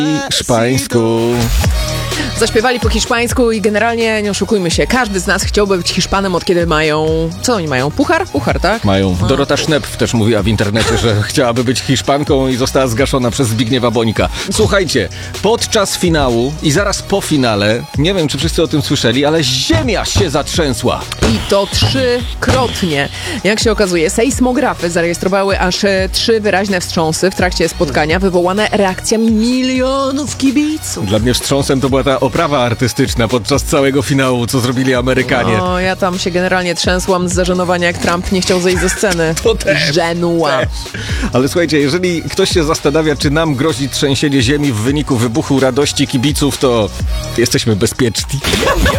hiszpańsku. Zaśpiewali po hiszpańsku i generalnie, nie oszukujmy się, każdy z nas chciałby być Hiszpanem, od kiedy mają... Co oni mają? Puchar? Puchar, tak? Mają. Dorota Sznepf też mówiła w internecie, że chciałaby być Hiszpanką i została zgaszona przez Zbigniewa Bońka. Słuchajcie, podczas finału i zaraz po finale, nie wiem, czy wszyscy o tym słyszeli, ale ziemia się zatrzęsła. I to 3-krotnie. Jak się okazuje, sejsmografy zarejestrowały aż 3 wyraźne wstrząsy w trakcie spotkania, wywołane reakcjami milionów kibiców. Dla mnie wstrząsem to była ta oprawa artystyczna podczas całego finału, co zrobili Amerykanie. O, ja tam się generalnie trzęsłam z zażenowania, jak Trump nie chciał zejść ze sceny. To też. Żenua. Ale słuchajcie, jeżeli ktoś się zastanawia, czy nam grozi trzęsienie ziemi w wyniku wybuchu radości kibiców, to jesteśmy bezpieczni.